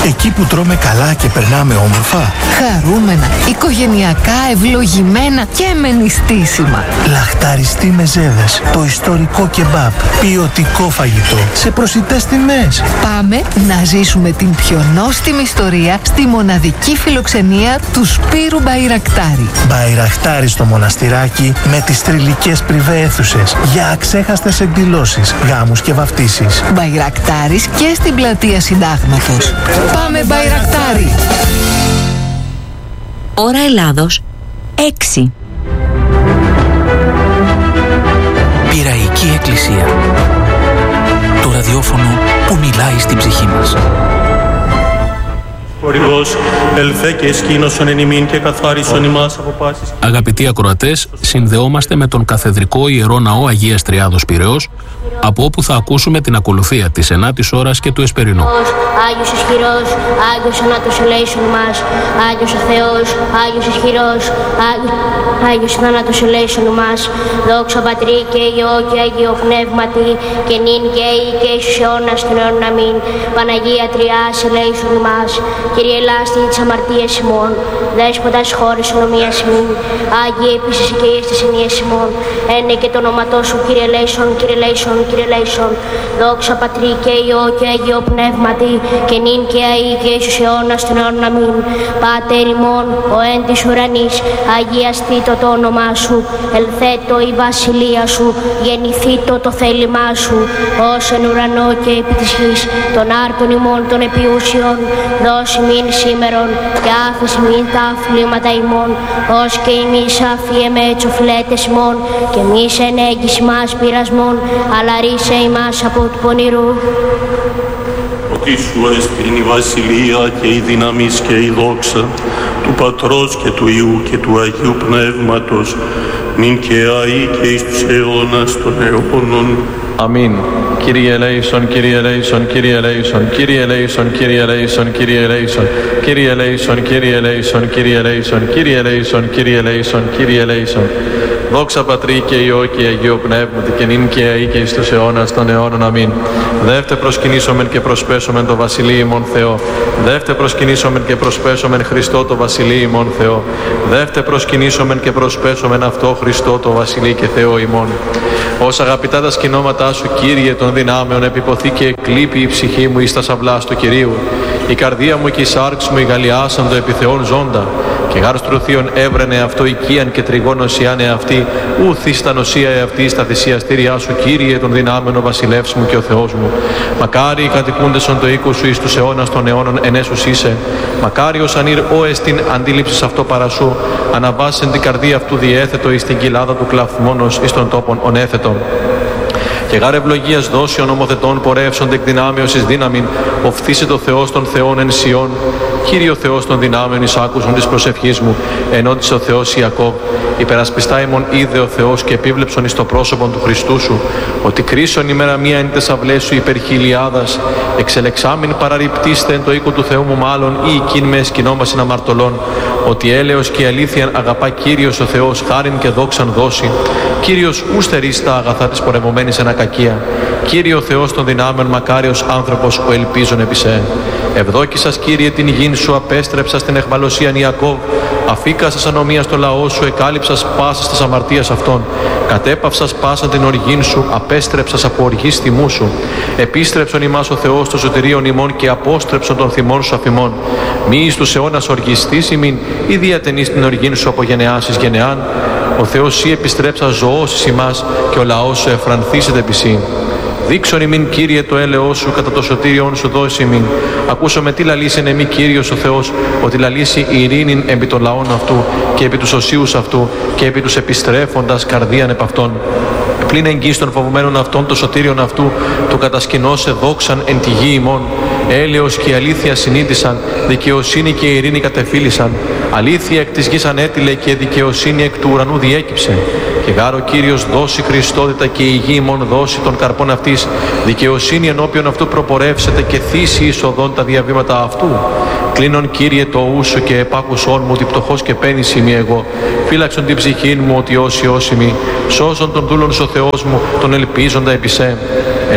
Εκεί που τρώμε καλά και περνάμε όμορφα. Χαρούμενα, οικογενειακά, ευλογημένα και με νηστίσιμα. Λαχταριστή μεζέδες, το ιστορικό κεμπάπ, ποιοτικό φαγητό, σε προσιτές τιμές. Πάμε να ζήσουμε την πιο νόστιμη ιστορία στη μοναδική φιλοξενία του Σπύρου Μπαϊρακτάρη. Μπαϊρακτάρη στο μοναστηράκι με τις τριλικές πριβέ αίθουσες για αξέχαστες εκδηλώσεις, γάμους και βαφτίσεις. Μπαϊρακτάρης και στην πλατεία Συντάγματος. Πάμε Μπαϊρακτάρη! Ώρα Ελλάδος 6. Πειραϊκή Εκκλησία. Το ραδιόφωνο που μιλάει στην ψυχή μας. Αγαπητοί ακροατές, συνδεόμαστε με τον καθεδρικό Ιερό Ναό Αγίας Τριάδος Πειραιώς, από όπου θα ακούσουμε την ακολουθία της 9ης ώρας και του Εσπερινού. Άγιος ισχυρός, Άγιος θανάτος ελέησον μας, Άγιος ο Θεός, Άγιος ισχυρός, Άγιος θανάτος ελέησον μας, δόξα Πατρί και Υιό και Αγίο Πνεύματι, και νυν και αεί και εις τους αιώνας των αιώνων αμήν. Παναγία Τριάς ελέησον μας, Κύριε ελάστη της αμαρτίας ημών, Δέσποτας χώρης ονομίας ημών, Άγιε επίσης και εις ενίες ημών, ένε και το όνοματό σου Κύριε ελέησον, Κύριε ελέησον, Κύριε ελέησον, δόξα Πατρί και Υιό και Αγίο Πνεύματι, και νυν και αεί και εις τους αιώνας των αιώνων αμήν. Πάτερ ημών, ο εν της ουρανής, αγιαστήτω το όνομά σου, ελθέτω η βασιλεία σου, γεννηθήτω το θέλημά σου, ως εν ουρανό και επί της γης, των άρτων ημών των επιούσιων, δώσει μην σήμερον, και άφηση μην τα αφλήματα ημών, ως και εμείς αφιεμέ τσοφλέτες ημών, και εμείς ενέγγις μας πειρασμών, αλλά ρίσε ημάς από του πονηρού. Ότι σου εστιν η βασιλεία και η δύναμις και η δόξα του Πατρός και του Υιού και του Αγίου Πνεύματος, νυν και αεί και εις τους αιώνας των αιώνων. Αμήν. Κύριε ελέησον, Κύριε ελέησον, Κύριε ελέησον, Κύριε ελέησον, Κύριε ελέησον, Κύριε ελέησον, Κύριε ελέησον, Κύριε ελέησον, Κύριε ελέησον, Κύριε ελέησον, Κύριε ελέησον, Κύριε ελέησον. Δόξα Πατρί και Υιό και Αγίο Πνεύματι, και νυν και αεί και εις τους αιώνας των αιώνων. Αμήν. Δεύτε προσκυνήσομεν και προσπέσομεν το Βασιλείο ημών Θεό. Δεύτε προσκυνήσομεν και προσπέσομεν Χριστό το Βασιλείο ημών Θεό. Δεύτε προσκυνήσομεν και προσπέσομεν αυτό Χριστό το Βασιλείο και Θεό ημών. Ως αγαπητά τα σκηνώματά σου, Κύριε των δυνάμεων, επιποθεί και εκλείπει η ψυχή μου εις τα σαυλάς του Κυρίου. Η καρδία μου και η σάρξ μου ηγαλιάσαν το επιθεών ζώντα. Και γάρστρου θείον έβρενε αυτό οικίαν και τριγώνος ιάν εαυτή, ούθη στα νοσία εαυτή στα θυσιαστήριά σου, Κύριε των δυνάμεων, ο βασιλεύς μου και ο Θεός μου. Μακάρι οι κατοικούντες ον το οίκο σου εις τους αιώνας των αιώνων ενέσους είσαι. Μακάρι ως ανήρ ο εστιν αντίληψης αυτό παρασού, αναβάσεν την καρδία αυτού διέθετο εις την κοιλάδα του κλαθμόνος εις των τόπων ονέθετων. Και γάρ ευλογίας δόσεων ομοθετών πορεύσονται εκ δυνάμεως εις δύναμην, οφθήσε το Θεός των Θεών εν Σιών. Κύριε ο Θεός των δυνάμεων εις άκουσον της προσευχής μου, ενώτησε ο Θεός Ιακώβ. Υπερασπιστά ημών είδε ο Θεός και επίβλεψον εις το πρόσωπον του Χριστού σου, ότι κρίσον ημέρα μία εν τες αυλές σου υπερχιλιάδας, εξελεξάμην παραρριπτήστε εν το οίκο του Θεού μου μάλλον, ή εκείν με εσκηνόμασιν αμαρτωλών, ότι έλεος και αλήθειαν αγαπά Κύριος ο Θεός, χάριν και δόξαν δώσει. Κύριος ου στερείς τα αγαθά της πορευομένης εν ακακία. Κύριε ο Θεός των δυνάμεων, μακάριος άνθρωπος ο ελπίζων επί σε. Ευδόκησας Κύριε την γην σου, απέστρεψας την εχμαλωσίαν Ιακώβ, αφήκασας ανομία στο λαό σου, εκάλυψας πάσας της αμαρτίας αυτών. Κατέπαυσας πάσαν την οργήν σου, απέστρεψας από οργής θυμού σου. Επίστρεψον ημάς ο Θεός το σωτηρίον ημών και απόστρεψον των θυμών σου αφημών. Μη εις τους αιώνας οργιστής ημίν, ή διατενείς την οργήν σου από γενεάς εις γενεάν. Ο Θεός σύ επιστρέψας ζωός εις ημάς και ο λαός σου εφρανθήσεται επί σύ. Δείξον ημίν Κύριε το έλεος σου, κατά το σωτήριον σου δώσει ημίν. Ακούσαμε τι λαλήσεν εμεί Κύριος ο Θεός, ότι λαλήσει ειρήνην επί των λαών αυτού και επί τους οσίους αυτού και επί τους επιστρέφοντας καρδίαν επ' αυτών. Πλην εγγύς των φοβουμένων αυτών το σωτήριον αυτού, του κατασκηνώσε δόξαν εν τη γη ημών. Έλεος και αλήθεια συνείδησαν, δικαιοσύνη και ειρήνη κατεφύλησαν. Αλήθεια εκ της γης ανέτειλε και δικαιοσύνη εκ του ουρανού διέκυψε. Και γάρ ο Κύριος δώσει Χριστότητα και η γη ημών δώσει των καρπών αυτής. Δικαιοσύνη ενώπιον αυτού προπορεύσετε και θύσει εις οδόν τα διαβήματα αυτού. Κλείνον Κύριε το ου σου και επάκουσόν μου ότι πτωχός και πένης είμαι εγώ. Φύλαξον την ψυχήν μου ότι όσοι όσοι μη. Σώζον τον δούλον σου ο Θεός μου, τον ελπίζοντα επί σε.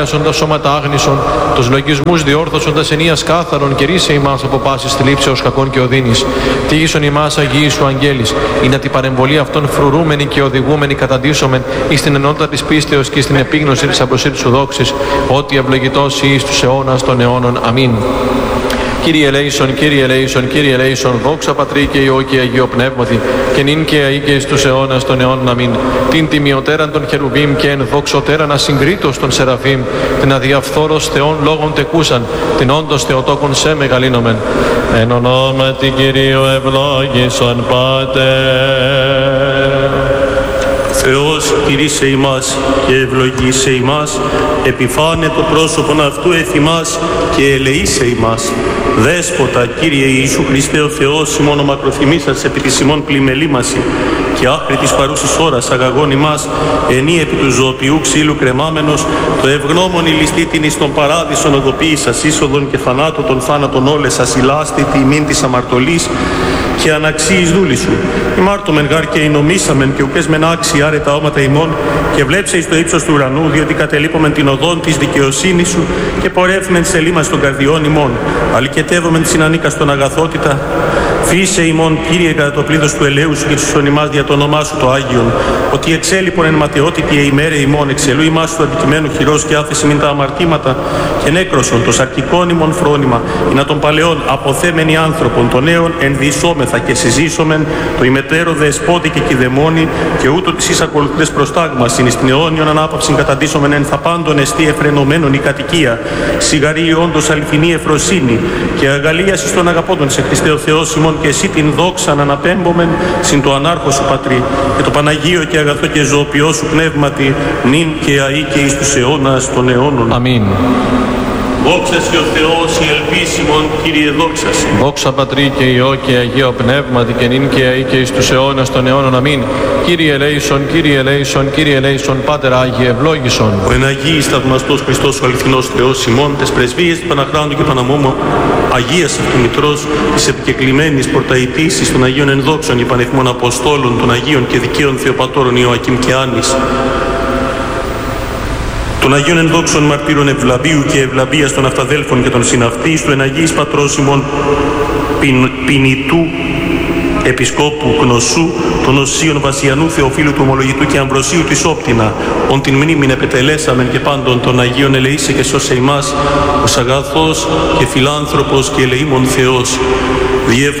αγίασον τα σώματα άγνησον, τους λογισμούς διόρθωσον τα ενίας κάθαρον και ρίσε ημάς από πάσης θλίψεως κακών και οδύνης. Τύχησον ημάς Αγίοι σου αγγέλης, ή να την παρεμβολή αυτών φρουρούμενοι και οδηγούμενοι καταντήσομεν εις την ενότητα της πίστεως και στην επίγνωση της αποσύρτης σου δόξης, ότι ευλογητός εις τους αιώνας των αιώνων. Αμήν. Κύριε ελέησον, Κύριε ελέησον, Κύριε ελέησον, δόξα Πατρί και Υιό και Αγίο Πνεύματι, και νυν και αεί και εις τους αιώνας των αιώνων. Αμήν. Την τιμιωτέραν των χερουβίμ και εν δοξωτέραν ασυγκρίτως των σεραφείμ, την αδιαφθόρος Θεών λόγων τεκούσαν, την όντως Θεοτόκον σε μεγαλύνομεν. Εν ονόματι Κυρίου ευλόγησον Πάτερ. Θεός κηρύσσε ημάς και ευλογήσε ημάς, επιφάνε το πρόσωπον αυτού εφ' ημάς και ελεήσε ημάς. Δέσποτα, Κύριε Ιησού Χριστέ ο Θεός, ημών ο μακροθυμήσας επί της ημών πλημελήμαση και άχρη της παρούσης ώρας αγαγών ημάς, ενή επί του ζωοποιού ξύλου κρεμάμενος, το ευγνώμων ηλιστή την εις τον παράδεισον οδοποίησας είσοδον και θανάτω των θάνατων όλες ασυλάστη τη ημίν της αμαρτωλής και αναξίης δούλη σου. Ημάρτωμεν γάρ και εινομήσαμεν και ουκές μεν άξιοι άρετα όματα ημών και βλέψε εις το ύψος του ουρανού, διότι κατελείπομεν την οδόν της δικαιοσύνης σου και πορεύμεν σε λίμας των καρδιών ημών. Αλικετεύομεν την ανίκαστον αγαθότητα. Φύσε ημών, Κύριε, κατά το πλήθος του ελέου σου και σωσον ημάς δια το όνομά σου το Άγιον, ότι εξέλιπον εν ματαιότητη ημέρε ημών, εξελού ημάς του αντικειμένου χειρός και άφεση μην τα αμαρτήματα, και νέκροσον το σαρκικών ημών φρόνημα, ή να των παλαιών αποθέμενοι άνθρωπον, των νέων ενδιησόμεθα και συζήσομεν, το ημετέρω δεσπότη και κηδεμόνι, και ούτω της εις ακολουθούντες προστάγμας, εις την αιώνιον ανάπαυσιν καταντήσομεν εν θα πάντων εστί εφρενωμένων η κατοικία, σιγαρή όντως αληθινή ευφροσύνη, και αγαλίαση στον αγαπώντων σε Χριστέ ο Θεός ημών, και εσύ την δόξαν αναπέμπομεν συν το ανάρχο σου Πατρί, και το Παναγίο και αγαθό και ζωοποιό σου πνεύματι, νυν και αεί και εις τους αιώνας των αιώνων. Αμήν. Δόξα σοι ο Θεός, η ελπίσιμον, Κύριε δόξα σοι. Δόξα Πατρί και Υιό και Αγίο Πνεύματι, και νυν και αεί και εις τους αιώνας των αιώνων. Αμήν. Κύριε ελέησον, Κύριε ελέησον, Κύριε ελέησον, Πάτερ Άγιε ευλόγησον. Ο εν Αγίης θαυμαστός Χριστός ο αληθινός Θεός ημών, τες πρεσβείες του Παναχράντου και Παναμόμου, Αγίας Αυτομητρός, της επικεκλημένης πορταϊτής των Αγίων ενδόξων και πανεθμών Αποστόλων, των Αγίων και δικαίων Θεοπατώρων Ιωακήμ και Άννης, των Αγίων ενδόξων μαρτύρων Ευλαβίου και Ευλαβίας των Αυταδέλφων και των Συναυτής, του εν Αγίης Πατρός ημών Ποινητού Επισκόπου Γνωσού, των Οσίων Βασιανού Θεοφίλου του Ομολογητού και Αμβροσίου της Όπτινα, ον την μνήμην επετελέσαμεν και πάντων των Αγίων ελεήσε και σώσε ημάς, ως αγαθός και φιλάνθρωπος και ελεήμων Θεός, διεύθυνος